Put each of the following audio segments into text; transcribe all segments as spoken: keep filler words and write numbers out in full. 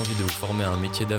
Envie de vous former à un métier d'avenir ?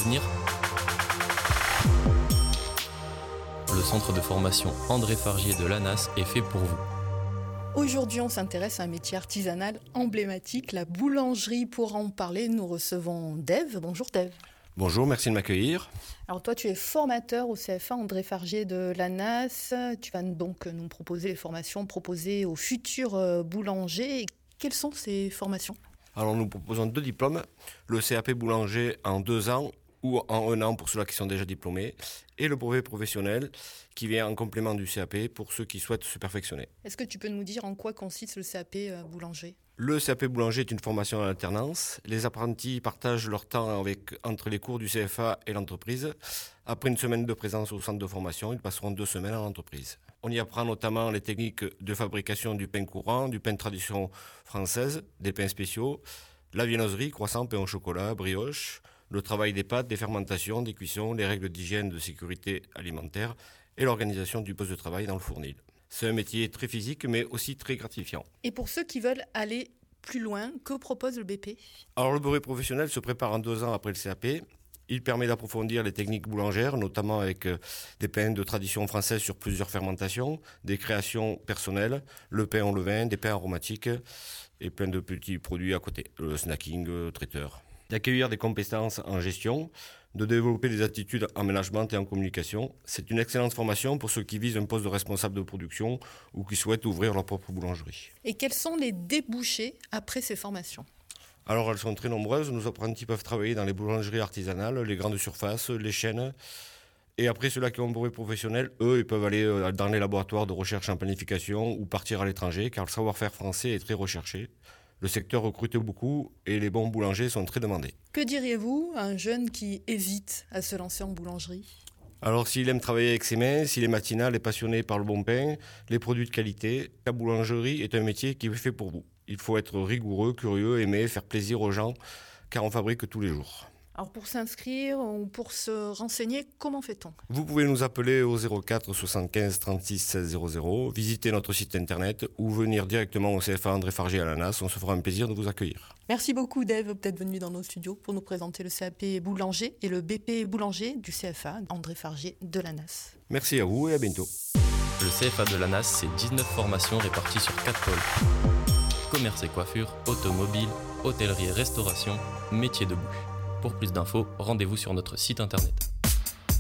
Le centre de formation André Fargier de l'A N A S est fait pour vous. Aujourd'hui, on s'intéresse à un métier artisanal emblématique, la boulangerie. Pour en parler, nous recevons Dave. Bonjour Dave. Bonjour, merci de m'accueillir. Alors toi, tu es formateur au C F A André Fargier de l'A N A S. Tu vas donc nous proposer les formations proposées aux futurs boulangers. Quelles sont ces formations ? Alors nous proposons deux diplômes, le C A P boulanger en deux ans ou en un an pour ceux qui sont déjà diplômés, et le brevet professionnel qui vient en complément du C A P pour ceux qui souhaitent se perfectionner. Est-ce que tu peux nous dire en quoi consiste le C A P boulanger ? Le C A P boulanger est une formation en alternance. Les apprentis partagent leur temps avec, entre les cours du C F A et l'entreprise. Après une semaine de présence au centre de formation, ils passeront deux semaines en entreprise. On y apprend notamment les techniques de fabrication du pain courant, du pain de tradition française, des pains spéciaux, la viennoiserie, croissant, pain au chocolat, brioche, le travail des pâtes, des fermentations, des cuissons, les règles d'hygiène, de sécurité alimentaire et l'organisation du poste de travail dans le fournil. C'est un métier très physique mais aussi très gratifiant. Et pour ceux qui veulent aller plus loin, que propose le B P ? Alors le brevet professionnel se prépare en deux ans après le C A P. Il permet d'approfondir les techniques boulangères, notamment avec des pains de tradition française sur plusieurs fermentations, des créations personnelles, le pain au levain, des pains aromatiques et plein de petits produits à côté, le snacking, le traiteur. D'accueillir des compétences en gestion, de développer des attitudes en management et en communication. C'est une excellente formation pour ceux qui visent un poste de responsable de production ou qui souhaitent ouvrir leur propre boulangerie. Et quels sont les débouchés après ces formations ? Alors elles sont très nombreuses. Nos apprentis peuvent travailler dans les boulangeries artisanales, les grandes surfaces, les chaînes. Et après, ceux-là qui ont un brevet professionnel, eux, ils peuvent aller dans les laboratoires de recherche en planification ou partir à l'étranger, car le savoir-faire français est très recherché. Le secteur recrute beaucoup et les bons boulangers sont très demandés. Que diriez-vous à un jeune qui hésite à se lancer en boulangerie ? Alors s'il aime travailler avec ses mains, s'il est matinal et passionné par le bon pain, les produits de qualité, la boulangerie est un métier qui est fait pour vous. Il faut être rigoureux, curieux, aimer, faire plaisir aux gens, car on fabrique tous les jours. Alors pour s'inscrire ou pour se renseigner, comment fait-on ? Vous pouvez nous appeler au zéro quatre soixante-quinze trente-six seize zéro zéro, visiter notre site internet ou venir directement au C F A André Fargier à l'A N A S. On se fera un plaisir de vous accueillir. Merci beaucoup Dave d'être venu dans nos studios pour nous présenter le C A P boulanger et le B P boulanger du C F A André Fargier de l'A N A S. Merci à vous et à bientôt. Le C F A de l'A N A S, c'est dix-neuf formations réparties sur quatre pôles. Commerce et coiffure, automobile, hôtellerie et restauration, métier de bouche. Pour plus d'infos, rendez-vous sur notre site internet.